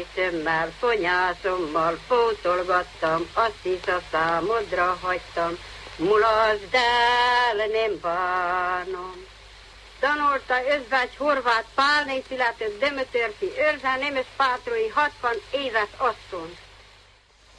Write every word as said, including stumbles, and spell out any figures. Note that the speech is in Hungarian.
szömmel, fonyászommal pótolgattam, azt hisz a számodra hagytam, mulaszd el, nem bánom. Tanulta özvegy Horváth Pálné Szilárd, Demetörfi, őrzán nemes pátrói hatvan éves asszony.